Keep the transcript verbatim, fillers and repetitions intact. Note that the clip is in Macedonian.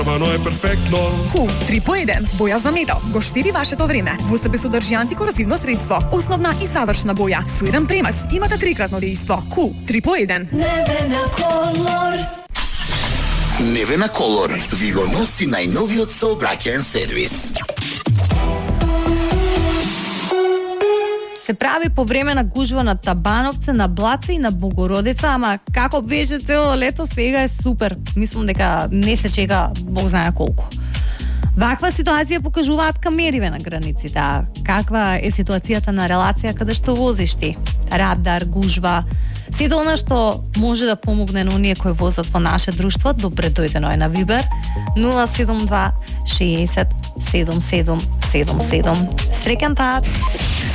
Ама е перфектно. Кул три по еден, боја за метал, го штеди вашето време. Во себе содржи антикорозивно средство, основна и завршна боја, со еден премес, имате трикратно дејство. Кул три по еден. Невена Колор. Невена Колор ви го носи најновиот сообраќаен сервис. Се прави по време на гужва на Табановце, на Блаце и на Богородица, ама како беше цело лето, сега е супер. Мислам дека не се чека Бог знае колку. Ваква ситуација покажуваат камериве на границите. А каква е ситуацијата на релација каде што возиш ти? Радар, гужва, сето она што може да помогне на оние кои возат во наше друштво, добре дојдено е на Вибер нула седум два шеесет седум седум седум седум. Среќен пат!